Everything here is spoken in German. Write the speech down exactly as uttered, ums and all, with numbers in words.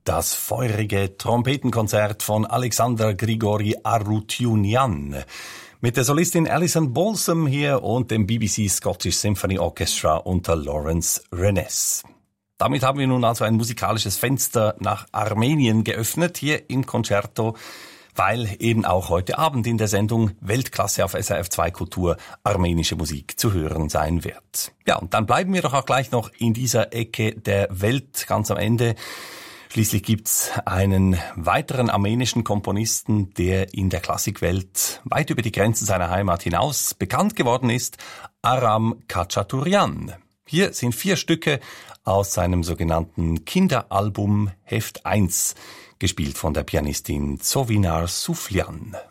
Das feurige Trompetenkonzert von Alexander Grigori Arutunian mit der Solistin Alison Balsam hier und dem B B C Scottish Symphony Orchestra unter Lawrence Renes. Damit haben wir nun also ein musikalisches Fenster nach Armenien geöffnet, hier im Concerto, weil eben auch heute Abend in der Sendung Weltklasse auf S R F zwei Kultur armenische Musik zu hören sein wird. Ja, und dann bleiben wir doch auch gleich noch in dieser Ecke der Welt ganz am Ende. Schließlich gibt's einen weiteren armenischen Komponisten, der in der Klassikwelt weit über die Grenzen seiner Heimat hinaus bekannt geworden ist, Aram Khachaturian. Hier sind vier Stücke aus seinem sogenannten Kinderalbum Heft eins, gespielt von der Pianistin Zovinar Souflian.